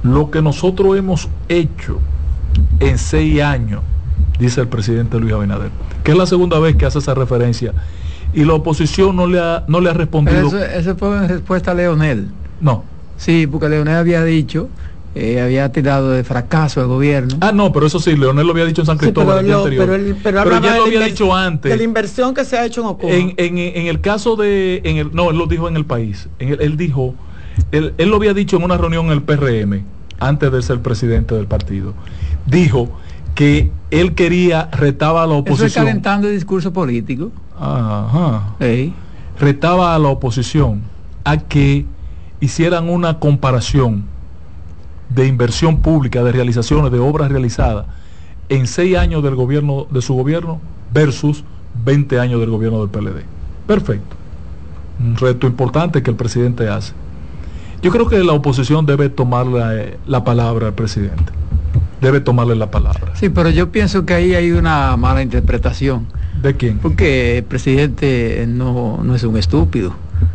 Lo que nosotros hemos hecho en 6 años, dice el presidente Luis Abinader, que es la segunda vez que hace esa referencia, y la oposición no le ha respondido. Eso fue en respuesta a Leonel. No. Sí, porque Leonel había dicho, había tirado de fracaso el gobierno. No, pero eso sí, Leonel lo había dicho en San Cristóbal el día anterior. Pero ya lo había dicho antes. De la inversión que se ha hecho en Ocoa. En el caso de... él lo dijo en El País. Él lo había dicho en una reunión en el PRM, antes de ser presidente del partido. Dijo que él retaba a la oposición. Eso es calentando el discurso político. Ajá. Sí. Retaba a la oposición a que hicieran una comparación de inversión pública, de realizaciones, de obras realizadas en 6 años del gobierno, de su gobierno, versus 20 años del gobierno del PLD. Perfecto. Un reto importante que el presidente hace. Yo creo que la oposición debe tomarle la palabra al presidente. Debe tomarle la palabra. Sí, pero yo pienso que ahí hay una mala interpretación. ¿De quién? Porque el presidente no es un estúpido.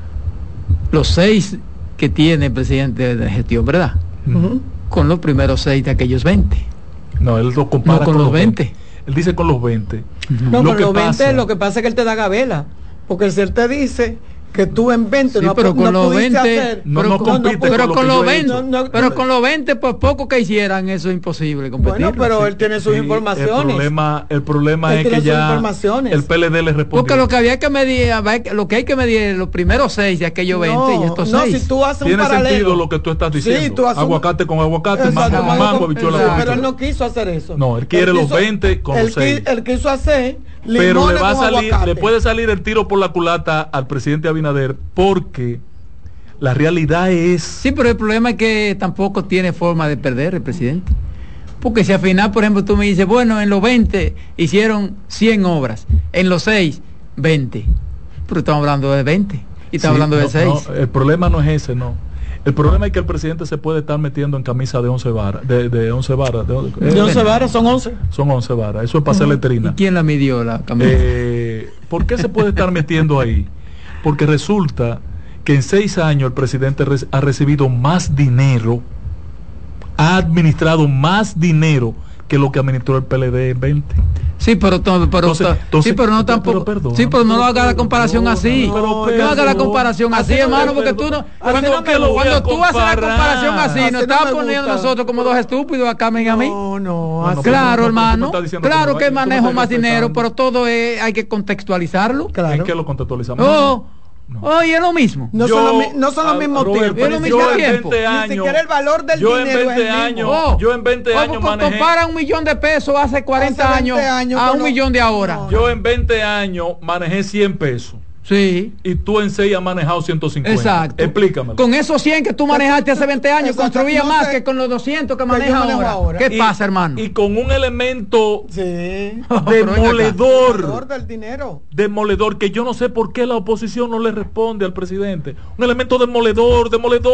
Los 6 que tiene el presidente de gestión, ¿verdad? Uh-huh. Con los primeros 6 de aquellos 20. No, él lo compara no con los 20. Él dice con los 20. Uh-huh. No, con los 20 lo que pasa es que él te da gabela. Porque el CER te dice que tú en 20 sí, pero con los 20 hacer, pero con los 20 por poco que hicieran eso es imposible competir. Bueno, pero él tiene sus informaciones. El problema es que ya el PLD le respondió. Porque lo que había que medir, lo que hay que medir es los primeros 6 de aquellos 20 y estos 6. Si tú haces tiene un paralelo, sentido lo que tú estás diciendo. Sí, tú haces aguacate con aguacate, mango, habichuela con habichuela. Pero él no quiso hacer eso. No, él quiere los 20 con los 6. Él quiso hacer pero le puede salir el tiro por la culata al presidente Abinader, porque la realidad es... Sí, pero el problema es que tampoco tiene forma de perder el presidente. Porque si al final, por ejemplo, tú me dices, bueno, en los 20 hicieron 100 obras, en los 6, 20. Pero estamos hablando de 20 y estamos hablando de 6. No, el problema no es ese, no. El problema es que el presidente se puede estar metiendo en camisa de 11 varas. De 11 varas. De 11 varas, son 11. Son 11 varas. Eso es para hacer letrina. ¿Y quién la midió la camisa? ¿Por qué se puede estar metiendo ahí? Porque resulta que en 6 años el presidente ha recibido más dinero, ha administrado más dinero que lo que administró el PLD en 20. Sí, pero no tampoco. Pero no haga la comparación así. No haga la comparación así, hermano, porque tú no. Cuando tú haces la comparación así, nos estás poniendo nosotros como dos estúpidos acá, a mí. No. Claro, hermano. Claro que manejo más dinero, pero todo hay que contextualizarlo. ¿En qué lo contextualizamos? Oye, es lo mismo. No son los mismos tiempos. Es lo mismo tiempo. Ni siquiera el valor del dinero. Yo en 20 años manejé. Compara $1.000.000 hace 40 años a $1 millón de ahora. Yo en 20 años manejé 100 pesos. Sí. Y tú en 6 has manejado 150. Exacto. Explícame. Con esos 100 que tú manejaste hace 20 años, construía más que con los 200 que manejas ahora. ¿Qué pasa, hermano? Y con un elemento demoledor del dinero. Demoledor, que yo no sé por qué la oposición no le responde al presidente. Un elemento demoledor.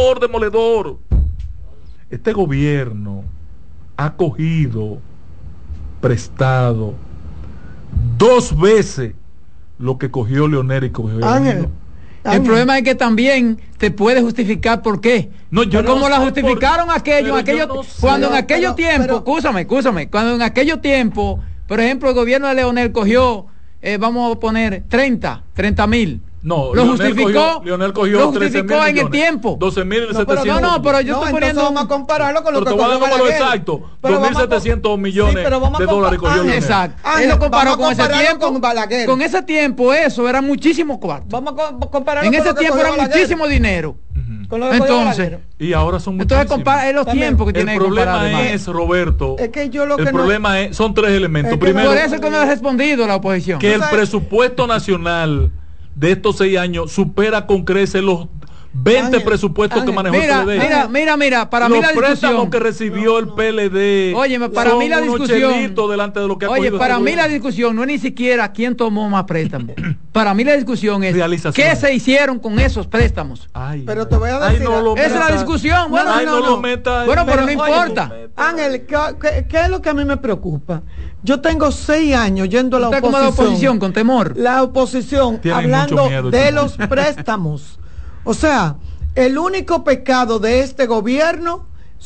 Este gobierno ha cogido prestado 2 veces lo que cogió Leonel y cogió Ángel. El problema es que también te puede justificar por qué. Como la justificaron cuando en aquellos tiempos, cuando en aquellos tiempos, por ejemplo, el gobierno de Leonel cogió, vamos a poner 30,000. No, lo justificó en el tiempo. 12,700. Pero yo estoy poniendo. Vamos a compararlo con lo que cogió Balaguer. Exacto. 2,700 millones de dólares cogió Leonel. Exacto. Él lo comparó con ese tiempo. Con ese tiempo eso era muchísimo cuarto. Vamos a compararlo. En ese tiempo era muchísimo dinero. Entonces, y ahora son muchísimos. Entonces los tiempos que tiene que comparar. El problema es, Roberto, el problema son 3 elementos. Primero, por eso es que no ha respondido la oposición. Que el presupuesto nacional de estos 6 años supera con creces los 20 presupuestos que manejó el PLD. Mira, para mí la discusión. Los préstamos que recibió el PLD. Oye, para mí la discusión. Delante de lo que ha para mí la discusión no es ni siquiera quién tomó más préstamos. Para mí la discusión es qué se hicieron con esos préstamos. Pero te voy a decir. Esa es la discusión. Bueno, pero no importa. Ángel, ¿qué es lo que a mí me preocupa? Yo tengo 6 años yendo a la oposición. Como la oposición, con temor. La oposición, hablando de los préstamos. O sea, el único pecado de este gobierno